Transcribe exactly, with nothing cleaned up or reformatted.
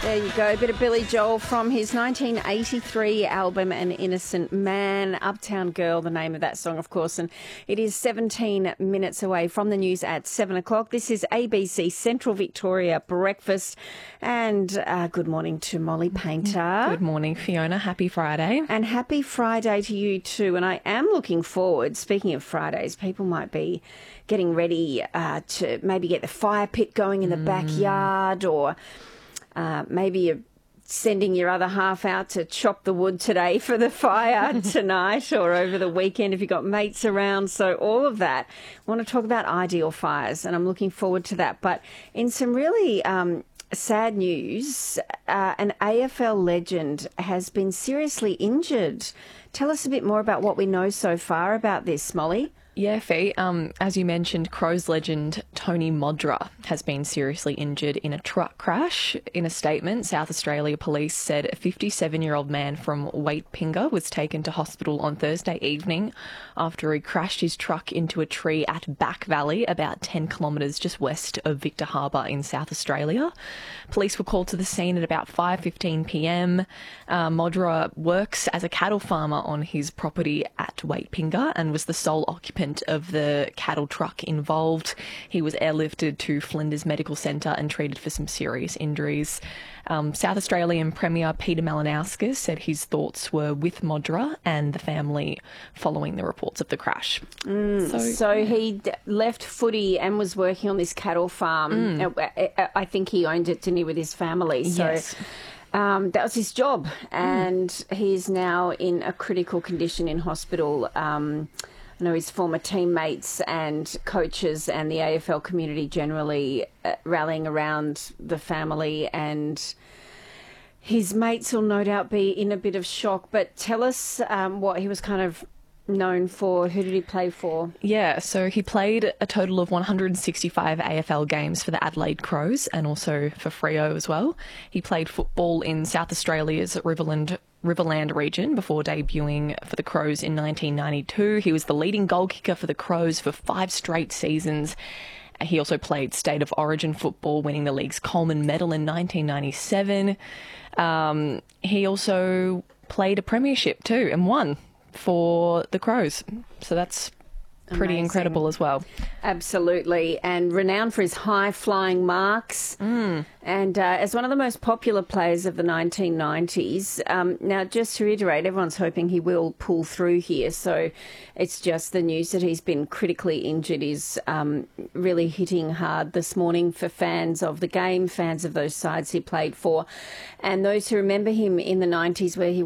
There you go, a bit of Billy Joel from his nineteen eighty-three album An Innocent Man. Uptown Girl, the name of that song, of course, and it is seventeen minutes away from the news at seven o'clock. This is A B C Central Victoria Breakfast, and uh, good morning to Molly Painter. Good morning, Fiona. Happy Friday. And happy Friday to you too. And I am looking forward, speaking of Fridays, people might be getting ready uh, to maybe get the fire pit going in the mm. backyard, or Uh, maybe you're sending your other half out to chop the wood today for the fire tonight or over the weekend if you've got mates around. So all of that. I want to talk about ideal fires, and I'm looking forward to that. But in some really um, sad news, uh, an A F L legend has been seriously injured. Tell us a bit more about what we know so far about this, Molly. Yeah, Fee. Um, as you mentioned, Crows legend Tony Modra has been seriously injured in a truck crash. In a statement, South Australia Police said a fifty-seven-year-old man from Waitpinga was taken to hospital on Thursday evening after he crashed his truck into a tree at Back Valley, about ten kilometres just west of Victor Harbour in South Australia. Police were called to the scene at about five fifteen p m. Uh, Modra works as a cattle farmer on his property at Waitpinga and was the sole occupant of the cattle truck involved. He was airlifted to Flinders Medical Centre and treated for some serious injuries. Um, South Australian Premier Peter Malinauskas said his thoughts were with Modra and the family following the reports of the crash. Mm, so so he left footy and was working on this cattle farm. Mm. I think he owned it, didn't he, with his family? So yes. Um, that was his job, and mm. he's now in a critical condition in hospital. Um, I know his former teammates and coaches and the A F L community generally uh, rallying around the family, and his mates will no doubt be in a bit of shock. But tell us um, what he was kind of known for. Who did he play for? Yeah, so he played a total of one hundred sixty-five A F L games for the Adelaide Crows and also for Freo as well. He played football in South Australia's Riverland Riverland region before debuting for the Crows in nineteen ninety-two. He was the leading goal kicker for the Crows for five straight seasons. He also played State of Origin football, winning the league's Coleman Medal in nineteen ninety-seven. Um, he also played a premiership too and won for the Crows. So that's pretty Amazing. Incredible as well. Absolutely. And renowned for his high-flying marks. Mm. And uh, as one of the most popular players of the nineteen nineties. Um, now, just to reiterate, everyone's hoping he will pull through here. So it's just the news that he's been critically injured is um, really hitting hard this morning for fans of the game, fans of those sides he played for, and those who remember him in the nineties where he